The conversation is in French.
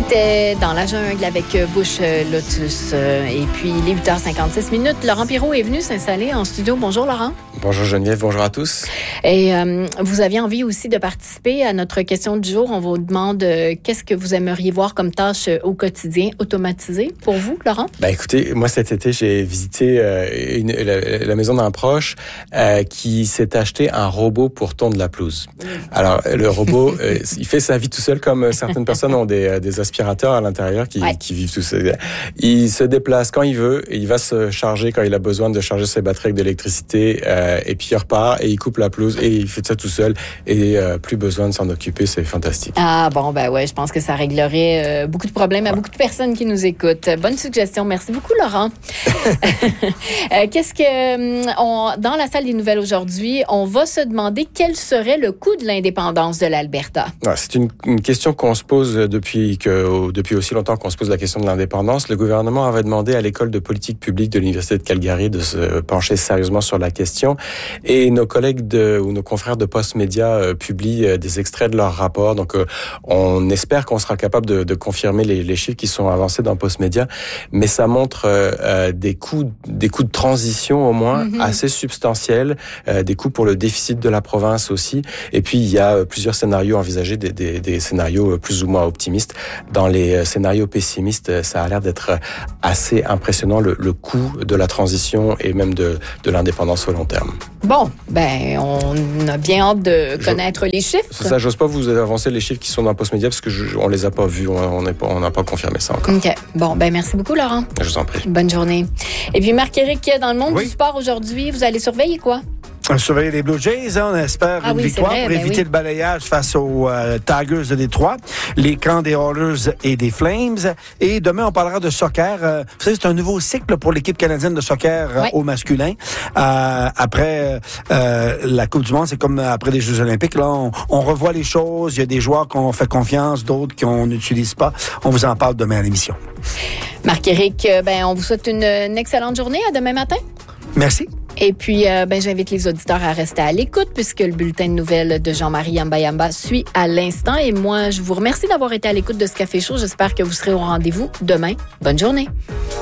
C'était dans la jungle avec Bush Lotus. Et puis, il est 8h56. Laurent Pirot est venu s'installer en studio. Bonjour, Laurent. Bonjour Geneviève, bonjour à tous. Et vous aviez envie aussi de participer à notre question du jour. On vous demande qu'est-ce que vous aimeriez voir comme tâche au quotidien automatisée pour vous, Laurent? Écoutez, moi cet été, j'ai visité la maison d'un proche qui s'est acheté un robot pour tondre la pelouse. Alors, le robot, il fait sa vie tout seul, comme certaines personnes ont des aspirateurs à l'intérieur qui vivent tout seul. Il se déplace quand il veut, et il va se charger quand il a besoin de charger ses batteries avec de l'électricité, et puis il repart et il coupe la pelouse et il fait ça tout seul et plus besoin de s'en occuper, c'est fantastique. Ah bon, ouais, je pense que ça réglerait beaucoup de problèmes à beaucoup de personnes qui nous écoutent. Bonne suggestion, merci beaucoup Laurent. Dans la salle des nouvelles aujourd'hui, on va se demander quel serait le coût de l'indépendance de l'Alberta. C'est une question qu'on se pose depuis aussi longtemps qu'on se pose la question de l'indépendance. Le gouvernement avait demandé à l'école de politique publique de l'Université de Calgary de se pencher sérieusement sur la question. Et nos collègues ou nos confrères de Postmédia publient des extraits de leur rapport. Donc, on espère qu'on sera capable de confirmer les chiffres qui sont avancés dans Postmédia. Mais ça montre des coûts de transition au moins assez substantiels, des coûts pour le déficit de la province aussi. Et puis, il y a plusieurs scénarios envisagés, des scénarios plus ou moins optimistes. Dans les scénarios pessimistes, ça a l'air d'être assez impressionnant, le coût de la transition et même de l'indépendance au long terme. Bon, on a bien hâte de connaître les chiffres. C'est ça, j'ose pas vous avancer les chiffres qui sont dans Postmédia parce que on les a pas vus, on n'a pas confirmé ça encore. OK. Bon, merci beaucoup Laurent. Je vous en prie. Bonne journée. Et puis Marc-Éric, dans le monde du sport aujourd'hui, vous allez surveiller quoi? Surveiller les Blue Jays, on espère une victoire pour éviter le balayage face aux Tigers de Détroit, les camps des Oilers et des Flames. Et demain, on parlera de soccer. Vous savez, c'est un nouveau cycle pour l'équipe canadienne de soccer au masculin. Après la Coupe du Monde, c'est comme après les Jeux olympiques. Là, on revoit les choses. Il y a des joueurs qu'on fait confiance, d'autres qu'on n'utilise pas. On vous en parle demain à l'émission. Marc-Éric, on vous souhaite une excellente journée. À demain matin. Merci. Et puis, j'invite les auditeurs à rester à l'écoute puisque le bulletin de nouvelles de Jean-Marie Yamba suit à l'instant. Et moi, je vous remercie d'avoir été à l'écoute de ce Café Chaud. J'espère que vous serez au rendez-vous demain. Bonne journée.